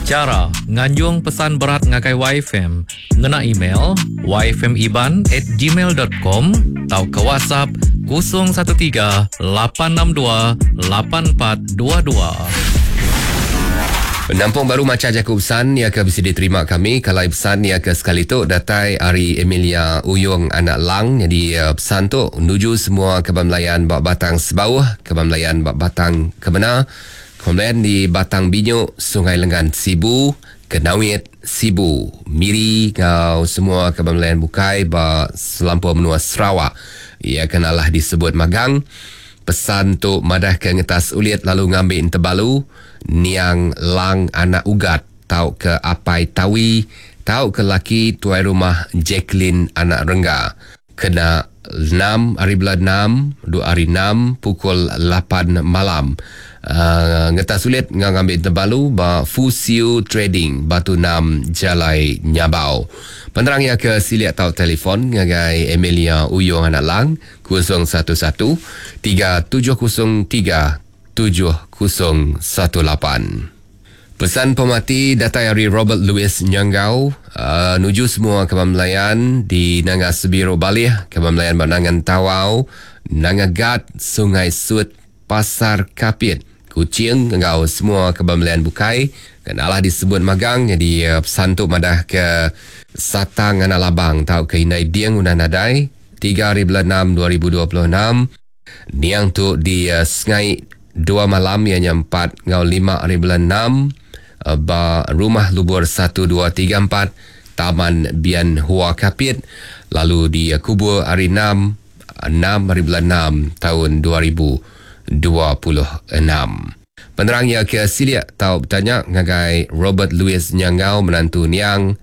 Cara nganjung pesan berat ngakai YFM, ngena email yfmiban@gmail.com atau ke WhatsApp 013-862-8422. Penampung baru macam jaku pesan ia akan bisa diterima kami. Kalau pesan ia akan sekali tu datai Ari Emilia Uyung anak Lang. Jadi pesan tu menuju semua Kebun Melayan Bak Batang Sebauh, Kebun Melayan Bak Batang Kebenar, Kebun di Batang Binyu, Sungai Lengan Sibu, Kenawit Sibu, Miri kau semua Kebun Melayan Bukai Bak Selampau Menua Sarawak. Ia kenalah disebut magang. Pesan tu madah ke ngetas ulit lalu ngambil tebalu niang lang anak ugat tau ke apai tawi tau ke laki tuai rumah Jacqueline anak rengga kena 6 hari bulan 6 2 hari 6 pukul 8 malam. Ngetas ulit ngambil tebalu ba Fusiu Trading Batu 6 Jalai Nyabau. Penerang yang ke siliat tau telefon ngagai Emilia Uyung anak Lang 011-3703-7018. Pesan pemati datai dari Robert Louis Nyanggau nuju semua Kebun Melayan di Nanga Sebiro Balih, Kebun Melayan Banangan Tawau, Nanga Gat, Sungai Sut, Pasar Kapit, Kuching, engkau semua Kebun Melayan Bukai kenalah disebut magang. Jadi pesan tu madah ke Satang Anak Labang tau ke Inai Dieng Unan Nadai 3 hari bulan 6 2026. Niang tu di Sengai 2 malam ianya 4 ngau 5 hari bulan 6 ba Rumah Lubur 1234 Taman Bian Hua Kapit. Lalu di Kubur hari 6 hari bulan 6 tahun 2026. Penerang yang ke siliak tahu bertanya ngagai Robert Louis Nyangau menantu Niang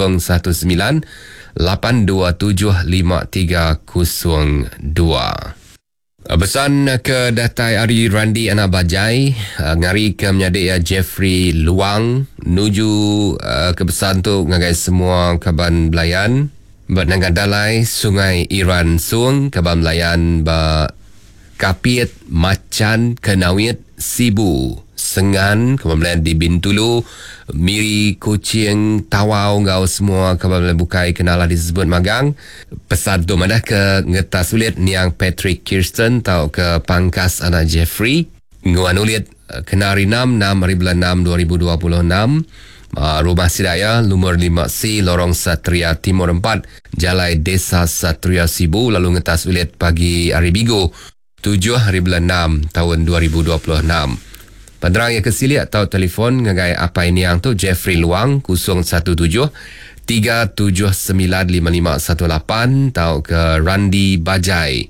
019-827-5302. Pesan ke datai Ari Randi anak Bajai ngari ke menyadik Jeffrey Luang nuju ke pesan tu ngagai semua Kebun Melayan Benangan Dalai Sungai Iran Sung Kebun Melayan ba Kapit Macan Kenawit Sibu Sengan Kebun Melayan di Bintulu Miri Kuching Tawau ngau semua Kebun Melayan Bukai kenalah disebut magang. Pesan tu madah ke ngetas ulit niang Patrick Kirsten tau ke pangkas anak Jeffrey nguan ulit kenari 6 hari bulan 6 2026 Rumah Sidaya Lumur 5C Lorong Satria Timur 4 Jalai Desa Satria Sibu. Lalu ngetas ulit pagi hari Bigo 7 hari bulan 6 tahun 2026. Penerang yang kesiliat atau telefon ngagai apa ini yang tu Jeffrey Luang 017-379-5518 atau ke Randi Bajai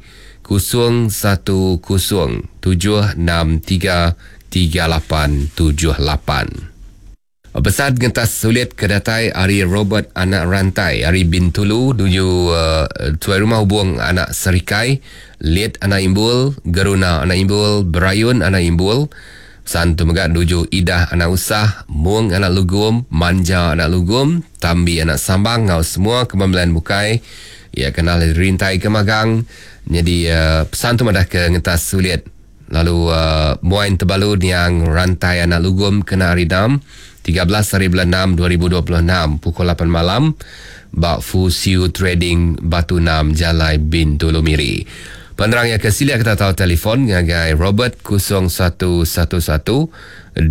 010-763-3878. Pesan ngetas sulit kedatai Ari Robert anak rantai Ari Bintulu nuju tuai rumah hubung anak Serikai Liat anak Imbul Geruna anak Imbul Berayun anak Imbul. Pesan tu megat nuju Idah anak Usah Mung anak Lugum Manja anak Lugum Tambi anak Sambang ngau semua Kebun Melayan Bukai ia kenal rintai ke magang. Jadi pesan tu madah ke ngetas sulit. Lalu muain terbalu yang rantai anak Lugum kena hari 6 13 hari bulan 6 2026 pukul 8 malam Bak Fusiu Trading Batu 6 Jalai Bintulu Miri. Penerang yang kesiliak kita tahu telefon ngagai Robert 0111-264-1657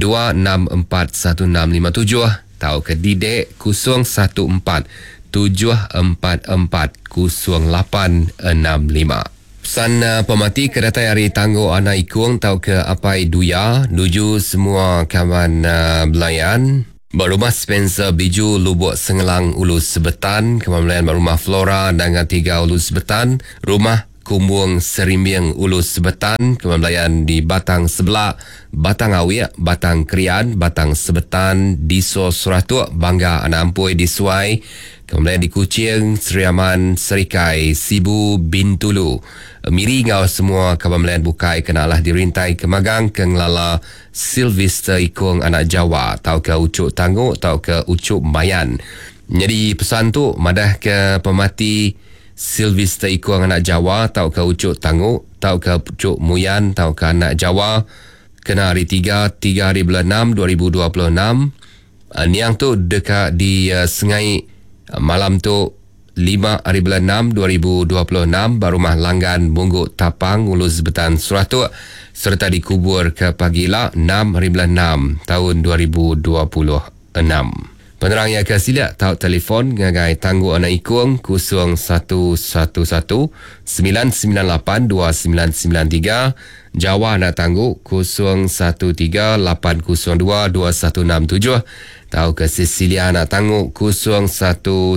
tahu ke Didek 014-744-0865. Pesan pemati kedatai hari tangguh anak ikung tahu ke Apai Duya nuju semua kawan Melayan Berumah Spencer Biju Lubuk Sengelang Ulu Sebetan Kebun Melayan Berumah Flora Dangan 3 Ulu Sebetan Rumah Kumbung Serimbiang Ulu Sebetan Kebun Melayan di Batang Sebelak Batang Awiak Batang Krian Batang Sebetan Diso Suratuk Bangga Anak Ampui di Suai Kebun Melayan di Kuching Seriaman Serikai Sibu Bintulu Miri ngau semua Kebun Melayan Bukai kenalah dirintai ke magang ke ngelala Sylvester Ikung anak Jawa tau ke Ucuk Tanguk tau ke Ucuk Mayan. Jadi pesan tu madah ke pemati Sylvester Ikung anak Jawa tau ke Ucuk Tanguk tau ke Ucuk Muyan tau ke anak Jawa kena hari 3 hari bulan 6 2026 Niang tu dekat di Sengai malam tu 5/6/2026 berumah Langgan Mungguk Tapang Uluz Betan Suratuk serta dikubur ke Pagila 6/6 tahun 2026. Penerang yang kesilap tahu telefon ngagai tangguh anak ikung 0111 998 2993 Jawa anak tangguh 013 802 2167 tahu ke Sisilia anak tangguh 0111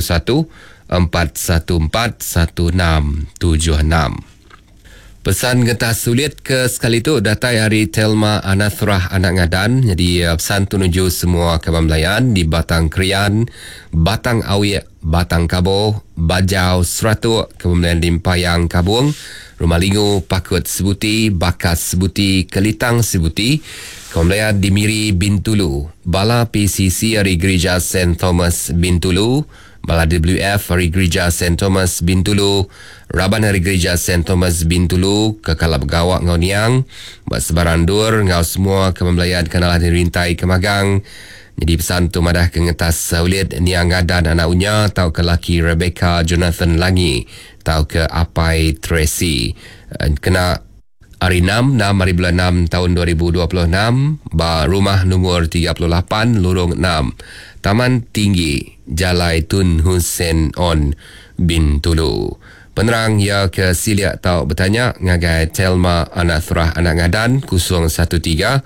414 1676. Pesan getah sulit ke sekali tu datai hari Telma Anathrah Anak Ngadan. Jadi pesan tu menuju semua Kaban Melayan di Batang Krian, Batang Awik, Batang Kabo, Bajau, Seratuk, Kaban Melayan Limpayang Kabung, Rumah Lingu, Pakut Sebuti, Bakas Sebuti, Kelitang Sebuti, Kaban Melayan di Miri Bintulu, Bala PCC hari Gereja St. Thomas Bintulu, Bala WF hari Gereja St. Thomas Bintulu, Raban hari Gereja St. Thomas Bintulu, Kekalap Gawak Ngau Niang, buat sebaran dur, ngau semua kemembelayan kenalah dirintai ke Magang. Jadi pesan tu madah ke ngetas Ulid Niang Ngadan anak unya, tau ke laki Rebecca Jonathan Langi, tau ke Apai Tracy. Kena hari 6 hari bulan 6 tahun 2026, rumah nombor 38, lorong 6, Taman Tinggi, Jalai Tun Hussein On Bintulu. Penerang ya ke siliak tau bertanya ngagai Telma Anathrah Anak Ngadan 013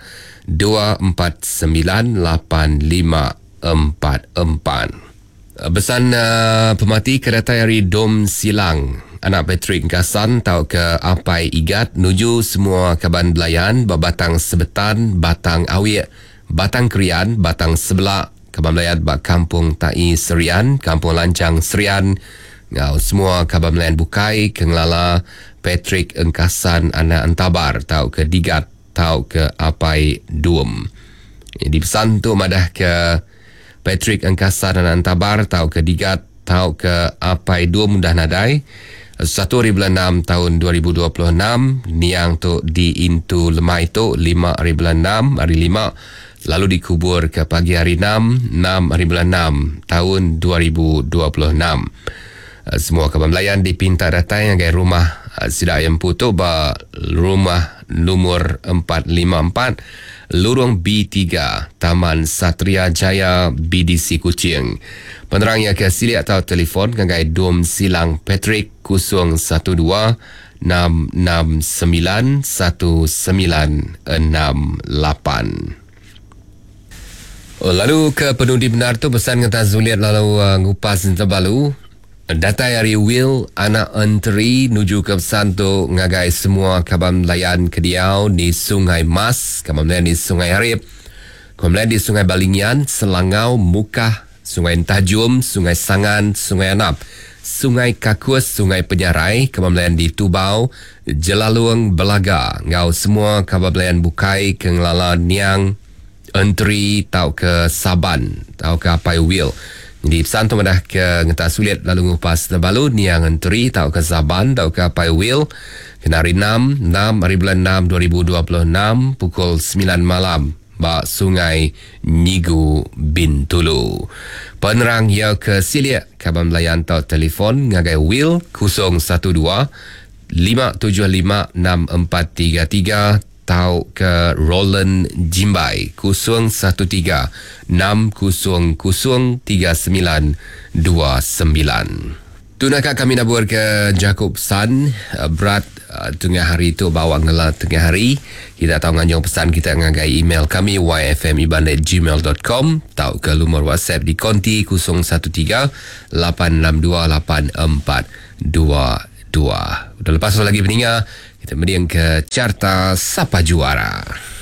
249 8544. Besan pemati kedatai hari Dom Silang anak Patrick Gasan tau ke Apai Igat nuju semua Kaban Belayan Batang Sebetan, Batang Awik, Batang Krian, Batang Sebelak, Kaban Belayan Kampung Tai Serian, Kampung Lancang Serian, ngau semua Kaban Melayan Bukai, Kenglala, Patrick Engkasan anak Antabar, tau ke Digat, tau ke Apai Duum. Di pesan tu madah ke Patrick Engkasan anak Antabar, tau ke Digat, tau ke Apai Duum dah nadai. 1/6 tahun 2026, niang tu di Intu Lemai tu 5/6 hari 5, lalu dikubur ke pagi hari 6 6/6 tahun 2026. Semua Kaban Melayan dipinta datang ke rumah Sidak Ayam Putuk rumah nomor 454 lorong B3 Taman Satria Jaya BDC Kuching. Penerang yang ke sili atau telefon ngagai Dom Silang Patrick 012 669 1968. Lalu ke penundi benar tu pesan kata Zuliat lalu ngupas terbalu. Datai hari Will anak Enteri nuju ke pesan tu ngagai semua Kaban Melayan Kediau di Sungai Mas, Kaban Melayan di Sungai Harip, Kaban Melayan di Sungai Balingian, Selangau, Mukah, Sungai Tajum, Sungai Sangan, Sungai Anap, Sungai Kakus, Sungai Penyarai, Kaban Melayan di Tubau, Jelalung, Belaga, ngau semua Kaban Melayan Bukai, Kenglala Niang, Enteri, tau ke Saban, tau ke Apai Will. Jadi pesan tu madah ke ngetak sulit lalu ngupas terbalu niang Enteri, tau ke Saban, tau ke Apai Will. Kena hari 6 hari bulan 6 2026 pukul 9 malam bak Sungai Nyigu Bintulu. Penerang ya ke siliak Kaban Melayan tau telefon ngagai Will 012 575 6433, tau ke Roland Jimbai 013 600 3929. Tunakah kami nabur ke Jacob San berat tengah hari tu bawa ngela tengah hari. Kita tahu nganjong pesan kita ngagai email kami yfmiban@gmail.com, tau ke lumur WhatsApp di konti 013 862 8422. Udah lepas lagi peninggal kita meriang ke Carta Sapa Juara.